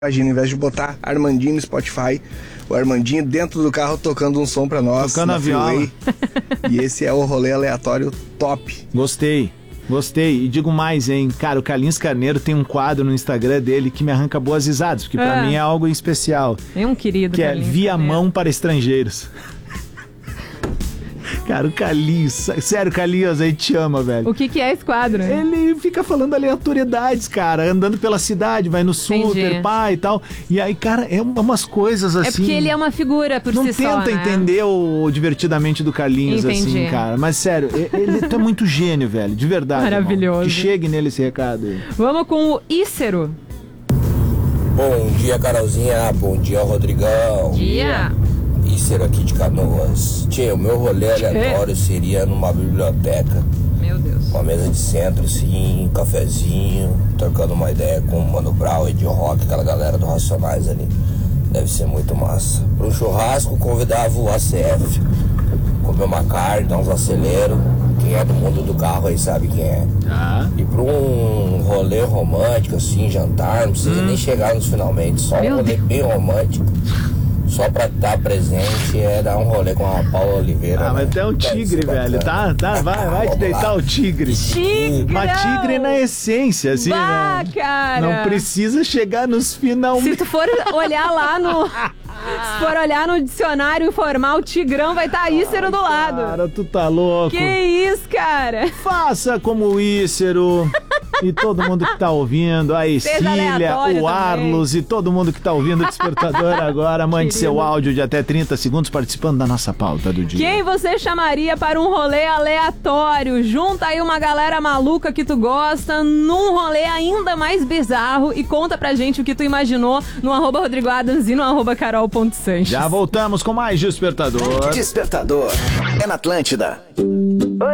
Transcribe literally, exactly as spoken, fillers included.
Imagina, ao invés de botar Armandinho no Spotify, o Armandinho dentro do carro tocando um som pra nós. Tocando a viola. E esse é o rolê aleatório top. Gostei, gostei. E digo mais, hein? Cara, o Carlinhos Carneiro tem um quadro no Instagram dele que me arranca boas risadas, porque pra Ah. mim é algo especial. É um querido. Que é Carlinhos Via Carneiro. Mão para Estrangeiros. Cara, o Carlinhos, sério, Carlinhos, a gente te ama, velho. O que que é esse quadro? Ele fica falando aleatoriedades, cara, andando pela cidade, vai no super, Entendi. pá e tal. E aí, cara, é umas coisas assim... É porque ele é uma figura por Não si só, tenta né? entender o divertidamente do Carlinhos, Entendi. assim, cara. Mas sério, ele tu é muito gênio, velho, de verdade. Maravilhoso. Irmão. Que chegue nele esse recado aí. Vamos com o Ícero. Bom dia, Carolzinha. Bom dia, Rodrigão. Dia. Ícero aqui de Canoas. Tchê, o meu rolê aleatório seria numa biblioteca, Meu Deus. uma mesa de centro, assim, um cafezinho, trocando uma ideia com o Mano Brown, Ed Rock, aquela galera do Racionais ali. Deve ser muito massa. Para um churrasco, convidava o A C F. Comer uma carne, dar uns aceleros. Quem é do mundo do carro aí sabe quem é. Ah. E para um rolê romântico, assim, jantar, não precisa Hum. nem chegar nos finalmente, só Meu um rolê Deus. bem romântico. Só pra estar presente é dar um rolê com a Paula Oliveira. Ah, né? mas tu é um Deve tigre, ser velho. bacana. Tá, tá, vai, vai te Vamos deitar lá. o tigre. Tigre. Mas tigre na essência, assim, Bah, né? cara. Não precisa chegar nos finalmente. Se tu for olhar lá no... Se for olhar no dicionário informal, Tigrão vai estar tá Ícero do lado. Cara, tu tá louco. Que isso, cara? Faça como o Ícero e todo mundo que tá ouvindo, a Seja Escília, aleatório o também. Arlos e todo mundo que tá ouvindo o Despertador agora, mande Querido. seu áudio de até trinta segundos participando da nossa pauta do dia. Quem você chamaria para um rolê aleatório? Junta aí uma galera maluca que tu gosta num rolê ainda mais bizarro e conta pra gente o que tu imaginou no arroba Rodrigo Adams e no arroba carol.sanches. Já voltamos com mais Despertador. Despertador é na Atlântida.